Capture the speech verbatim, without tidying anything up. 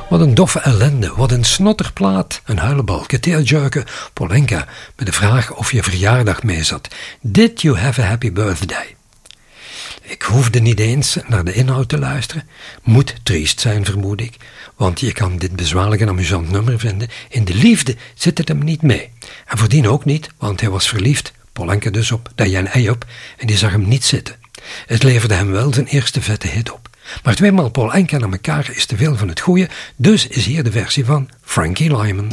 Wat een doffe ellende, wat een snotterplaat, een huilenbalk, het teerjuiken, Polenka, met de vraag of je verjaardag mee zat. Did you have a happy birthday? Ik hoefde niet eens naar de inhoud te luisteren. Moet triest zijn, vermoed ik, want je kan dit bezwaarlijk en amusant nummer vinden. In de liefde zit het hem niet mee. En voordien ook niet, want hij was verliefd, Polenka dus, op Diane Ayoub, en die zag hem niet zitten. Het leverde hem wel zijn eerste vette hit op. Maar tweemaal Polenka naar elkaar is te veel van het goeie, dus is hier de versie van Frankie Lyman.